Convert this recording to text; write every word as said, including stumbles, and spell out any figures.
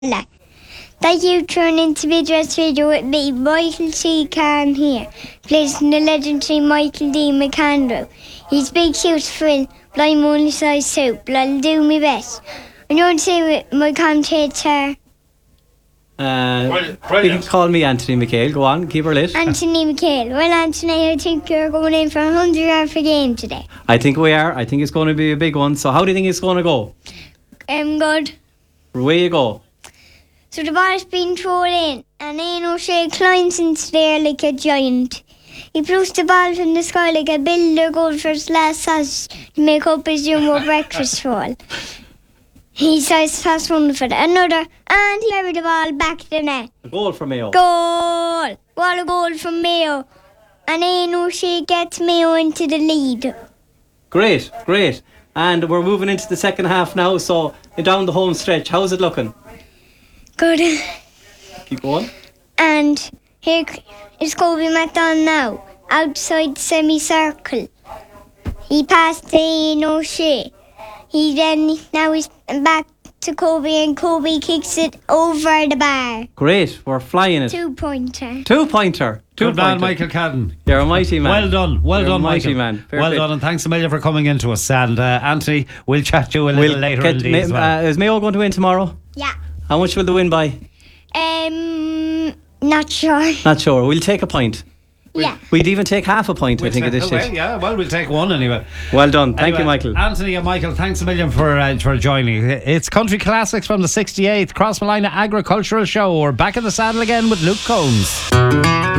Hello. Thank you for an individual radio with me, Michael C. Khan here, plays in the legendary Michael D. McAndrew. He's big shoes for but I'm only size two, but I'll do my best. I don't say what my contacts are. Uh, Brilliant. you can call me Anthony McHale. Go on, keep her lit. Anthony McHale. Well, Anthony, I think you're going in for a hundred yard per game today. I think we are. I think it's going to be a big one. So how do you think it's going to go? Um, good. Away you go. So the ball's been thrown in, and Ian O'Shea climbs into there like a giant. He throws the ball from the sky like a builder goal for his last sausage to make up his jumbo breakfast roll. He size past one for it, another, and he carried the ball back to the net. A goal for Mayo. Goal! What a goal from Mayo. And Ian O'Shea gets Mayo into the lead. Great, great. And we're moving into the second half now, so down the home stretch. How's it looking? Good. Keep going. And here is Kobe McDonald now, outside semicircle. He passed to Ian O'Shea. He then, now he's back to Kobe, and Kobe kicks it over the bar. Great, we're flying it. Two pointer. Two pointer. Two Good man, pointer. Michael Cadden. You're a mighty man. Well done, well You're done, a mighty Michael. man. Fair well play. done, and thanks a million for coming into us. And uh, Anthony, we'll chat to you a little We'll later get indeed Ma- as well. uh, is Mayo going to win tomorrow? Yeah. How much will they win by? Um, not sure. Not sure. We'll take a point. Yeah. We'd even take half a point, I We'll think, at take- this oh, stage. well, yeah, well, we'll take one anyway. Well done. Thank Anyway, you, Michael. Anthony and Michael, thanks a million for uh, for joining. It's Country Classics from the sixty-eighth Crossmolina Agricultural Show. We're back in the saddle again with Luke Combs.